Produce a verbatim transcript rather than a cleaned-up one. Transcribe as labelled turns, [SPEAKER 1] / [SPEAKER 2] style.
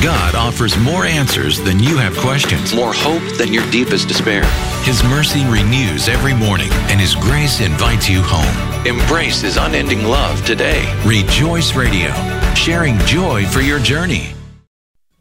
[SPEAKER 1] God offers more answers than you have questions,
[SPEAKER 2] more hope than your deepest despair.
[SPEAKER 1] His mercy renews every morning, and His grace invites you home.
[SPEAKER 2] Embrace His unending love today.
[SPEAKER 1] Rejoice Radio, sharing joy for your journey.